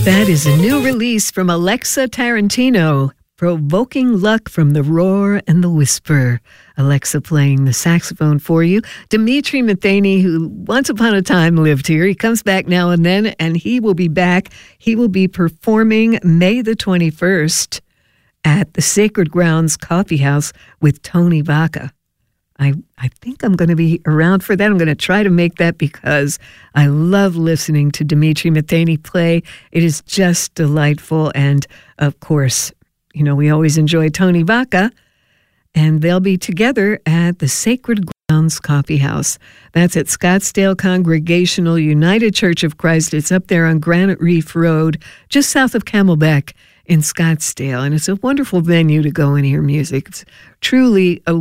That is a new release from Alexa Tarantino, Provoking Luck from the Roar and the Whisper. Alexa playing the saxophone for you. Dimitri Matheny, who once upon a time lived here, he comes back now and then, and he will be back. He will be performing May the 21st at the Sacred Grounds Coffee House with Tony Baca. I think I'm going to be around for that. I'm going to try to make that because I love listening to Dimitri Matheny play. It is just delightful. And, of course, you know, we always enjoy Tony Baca. And they'll be together at the Sacred Grounds Coffee House. That's at Scottsdale Congregational United Church of Christ. It's up there on Granite Reef Road, just south of Camelback in Scottsdale. And it's a wonderful venue to go and hear music. It's truly a